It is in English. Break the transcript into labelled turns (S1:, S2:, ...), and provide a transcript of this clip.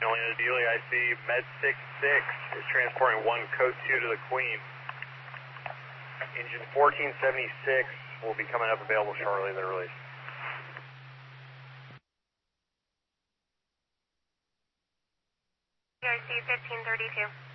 S1: Magnolia to Dealey. I see Med 66 is transporting 1 Code 2 to the Queen. Engine 1476 will be coming up available shortly, the release.
S2: I see 1532.